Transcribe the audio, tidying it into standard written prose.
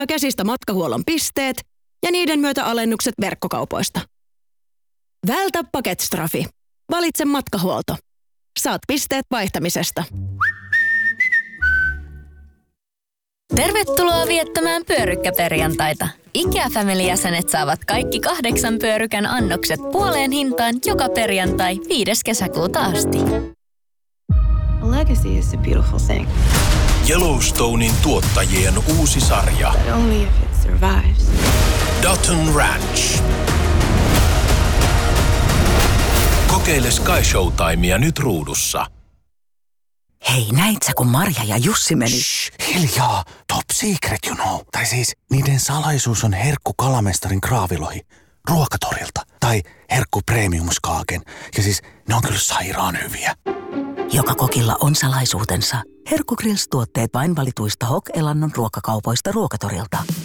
käsistä matkahuollon pisteet ja niiden myötä alennukset verkkokaupoista. Vältä Paketstrafi. Valitse matkahuolto. Saat pisteet vaihtamisesta. Tervetuloa viettämään pyörykkäperjantaita. IKEA-family-jäsenet saavat kaikki 8 pyörykän annokset puoleen hintaan joka perjantai 5. kesäkuuta asti. A legacy is a beautiful thing. Yellowstonein tuottajien uusi sarja. But only if it survives. Dutton Ranch. Kokeile Sky Showtimea nyt ruudussa. Hei, näit sä, kun Marja ja Jussi meni? Shh, hiljaa. Top secret, you know. Tai siis, niiden salaisuus on herkku kalamestarin kraavilohi. Ruokatorilta. Tai herkku premiumskaaken. Ja siis, ne on kyllä sairaan hyviä. Joka kokilla on salaisuutensa. Herkku Grills-tuotteet vain valituista Hok-elannon ruokakaupoista Ruokatorilta.